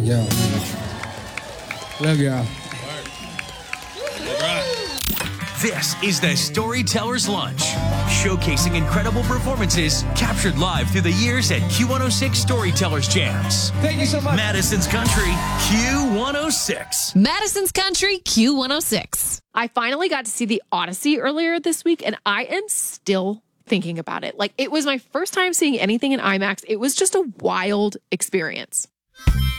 y'all. Love y'all. This is the Storyteller's Lunch, showcasing incredible performances captured live through the years at Q106 Storytellers Jams. Thank you so much. Madison's Country, Q106. Madison's Country, Q106. I finally got to see the Odyssey earlier this week, and I am still thinking about it. Like, it was my first time seeing anything in IMAX. It was just a wild experience.